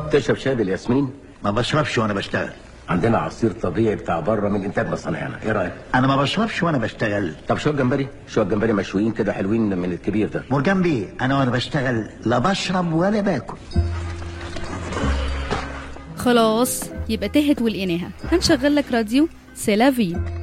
تشرب شاي بالياسمين؟ ما بشربش وانا بشتغل. عندنا عصير طبيعي بتاع بره من انتاج مصانعنا، ايه رايك؟ انا ما بشربش وانا بشتغل. طب شويه جمبري، شويه جمبري مشويين كده حلوين من الكبير ده. مرجان بيه، انا وانا بشتغل لا بشرب ولا باكل. خلاص يبقى تهت ولقيناها. هنشغل لك راديو سيلافي.